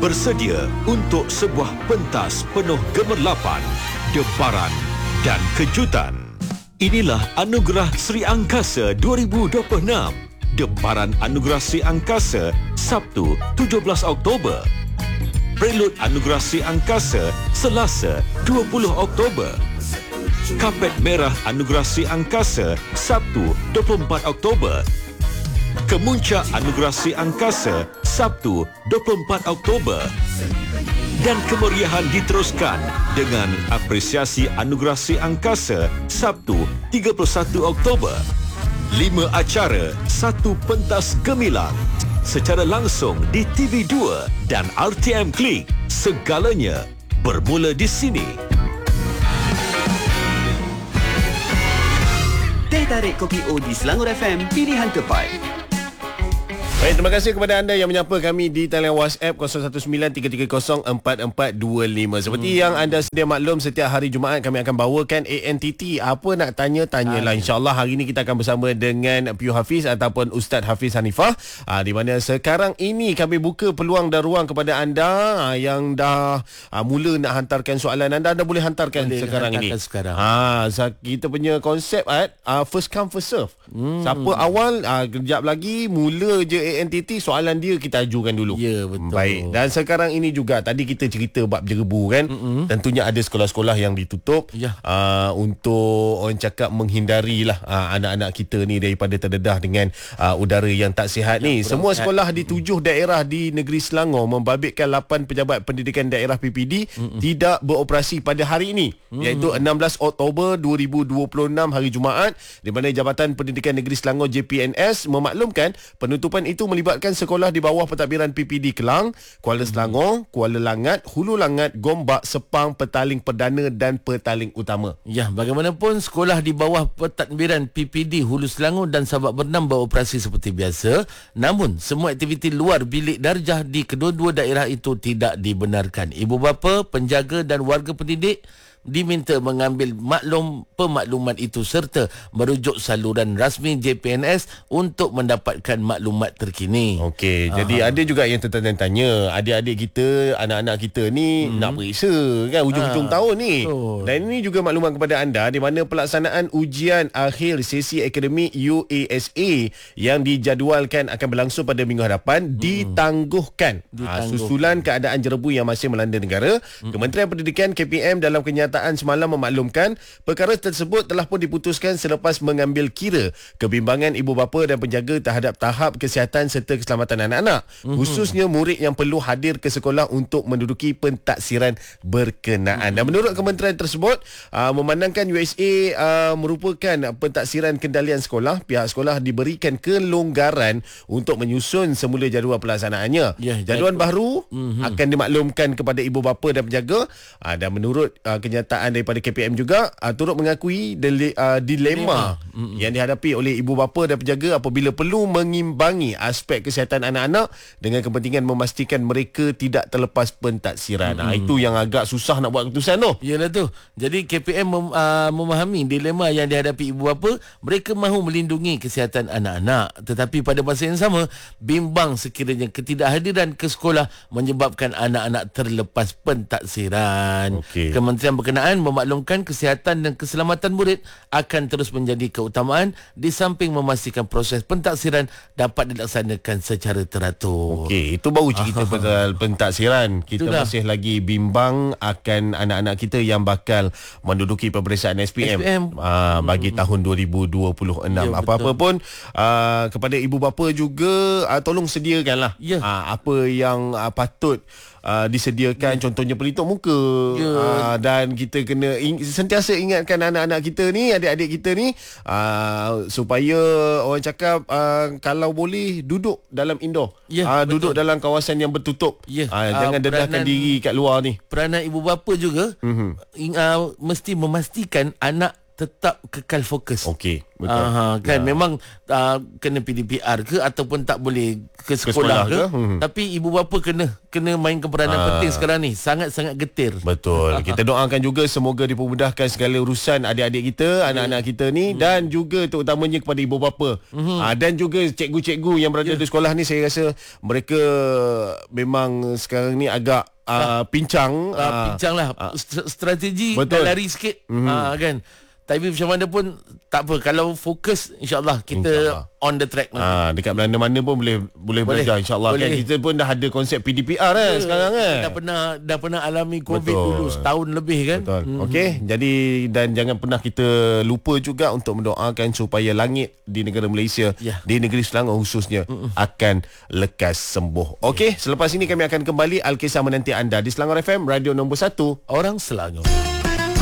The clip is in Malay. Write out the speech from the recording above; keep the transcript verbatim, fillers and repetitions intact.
bersedia untuk sebuah pentas penuh gemerlapan, debaran dan kejutan. Inilah Anugerah Sri Angkasa dua ribu dua puluh enam. Debaran Anugerah Sri Angkasa Sabtu tujuh belas Oktober. Prelude Anugerah Sri Angkasa Selasa dua puluh Oktober. Kapet Merah Anugerah Sri Angkasa Sabtu dua puluh empat Oktober. Kemuncak Anugerah Sri Angkasa Sabtu dua puluh empat Oktober. Dan kemeriahan diteruskan dengan apresiasi Anugerah Sri Angkasa Sabtu tiga puluh satu Oktober. Lima acara, satu pentas gemilang secara langsung di T V dua dan R T M Klik. Segalanya bermula di sini. Teh tarik kopi O di Selangor F M, pilihan tepat. Baik, terima kasih kepada anda yang menyapa kami di talian WhatsApp kosong satu sembilan tiga tiga kosong empat empat dua lima. Seperti hmm. yang anda sedia maklum, setiap hari Jumaat kami akan bawakan A N T T. Apa nak tanya, tanyalah. InsyaAllah hari ini kita akan bersama dengan P U Hafiz ataupun Ustaz Hafiz Hanifah. Aa, di mana sekarang ini kami buka peluang dan ruang kepada anda aa, yang dah aa, mula nak hantarkan soalan. Anda anda boleh hantarkan boleh sekarang ini. Sekarang. Ha, kita punya konsep at, aa, first come first serve. Hmm. Siapa awal, aa, kejap lagi mula je A N T T, soalan dia kita ajukan dulu. Ya, betul. Baik. Dan sekarang ini juga, tadi kita cerita bab jerebu kan. Mm-hmm. Tentunya ada sekolah-sekolah yang ditutup ya. uh, untuk orang cakap menghindari lah uh, anak-anak kita ni daripada terdedah dengan uh, udara yang tak sihat ni. Semua sekolah di tujuh daerah di negeri Selangor membabitkan lapan pejabat pendidikan daerah P P D mm-hmm. tidak beroperasi pada hari ini, mm-hmm. iaitu enam belas Oktober dua ribu dua puluh enam hari Jumaat, di mana Jabatan Pendidikan Negeri Selangor J P N S memaklumkan penutupan itu melibatkan sekolah di bawah pentadbiran P P D Kelang, Kuala Selangor, Kuala Langat, Hulu Langat, Gombak, Sepang, Petaling Perdana dan Petaling Utama. Ya, bagaimanapun sekolah di bawah pentadbiran P P D Hulu Selangor dan Sabak Bernam beroperasi seperti biasa. Namun, semua aktiviti luar bilik darjah di kedua-dua daerah itu tidak dibenarkan. Ibu bapa, penjaga dan warga pendidik diminta mengambil maklum pemakluman itu serta merujuk saluran rasmi J P N S untuk mendapatkan maklumat terkini. Okey, jadi ada juga yang tertanya-tanya, adik-adik kita, anak-anak kita ni hmm. nak periksa kan hujung-hujung ha. tahun ni. Oh. Dan ini juga maklumat kepada anda di mana pelaksanaan ujian akhir sesi akademik U A S A yang dijadualkan akan berlangsung pada minggu hadapan hmm. ditangguhkan. Ha, susulan keadaan jerebu yang masih melanda negara. Hmm. Kementerian Pendidikan K P M dalam kenyataan semalam memaklumkan perkara tersebut telah pun diputuskan selepas mengambil kira kebimbangan ibu bapa dan penjaga terhadap tahap kesihatan serta keselamatan anak-anak, mm-hmm. khususnya murid yang perlu hadir ke sekolah untuk menduduki pentaksiran berkenaan. Mm-hmm. Dan menurut kementerian tersebut, uh, memandangkan U S A uh, merupakan pentaksiran kendalian sekolah, pihak sekolah diberikan kelonggaran untuk menyusun semula jadual pelaksanaannya. Yeah, jadual baru mm-hmm. akan dimaklumkan kepada ibu bapa dan penjaga, uh, dan menurut uh, kenyataan daripada K P M juga uh, turut mengakui dile, uh, dilema mm-hmm. yang dihadapi oleh ibu bapa dan penjaga apabila perlu mengimbangi aspek kesihatan anak-anak dengan kepentingan memastikan mereka tidak terlepas pentaksiran. Mm-hmm. Uh, itu yang agak susah nak buat keputusan tu. Yalah tu. Jadi K P M mem, uh, memahami dilema yang dihadapi ibu bapa. Mereka mahu melindungi kesihatan anak-anak, tetapi pada masa yang sama bimbang sekiranya ketidakhadiran ke sekolah menyebabkan anak-anak terlepas pentaksiran. Okay. Kementerian berkenaan memaklumkan kesihatan dan keselamatan murid akan terus menjadi keutamaan di samping memastikan proses pentaksiran dapat dilaksanakan secara teratur. Okey, itu baru cerita pasal pentaksiran. Kita Itulah. masih lagi bimbang akan anak-anak kita yang bakal menduduki peperiksaan S P M, S P M. Aa, bagi hmm. tahun dua ribu dua puluh enam. Ya, apa-apa pun aa, kepada ibu bapa juga aa, tolong sediakanlah ya. aa, apa yang aa, patut Uh, disediakan, yeah. contohnya pelitup muka, yeah. uh, dan kita kena ing- sentiasa ingatkan anak-anak kita ni, adik-adik kita ni, uh, supaya orang cakap uh, kalau boleh duduk dalam indoor, yeah, uh, duduk dalam kawasan yang bertutup, yeah. uh, jangan uh, dedahkan diri kat luar ni. Peranan ibu bapa juga mm-hmm. uh, mesti memastikan anak tetap kekal fokus. Okey, betul. Aha, kan ya. Memang uh, kena P D P R ke ataupun tak boleh ke sekolah, ke, ke? Hmm. Tapi ibu bapa kena kena mainkan peranan uh. penting sekarang ni. Sangat-sangat getir. Betul. Kita doakan juga semoga dipermudahkan segala urusan adik-adik kita, anak-anak kita ni, hmm. dan juga terutamanya kepada ibu bapa. Hmm. Uh, dan juga cikgu-cikgu yang berada yeah. di sekolah ni, saya rasa mereka memang sekarang ni agak uh, pincang. Uh, pincang lah. Uh, Strategi dah lari sikit. Hmm. Uh, kan? Tapi macam mana pun tak apa, kalau fokus insya-Allah kita insya on the track nanti. Ah, dekat mana-mana pun boleh boleh, boleh. belajar insya-Allah. Kan kita pun dah ada konsep P D P R kan ya, sekarang kan. Dah pernah dah pernah alami COVID Betul. dulu setahun lebih kan. Betul. Hmm. Okey, jadi dan jangan pernah kita lupa juga untuk mendoakan supaya langit di negara Malaysia, ya. di negeri Selangor khususnya Mm-mm. akan lekas sembuh. Okey, ya. selepas ini kami akan kembali Al-Kisah menanti anda di Selangor F M, radio nombor satu orang Selangor.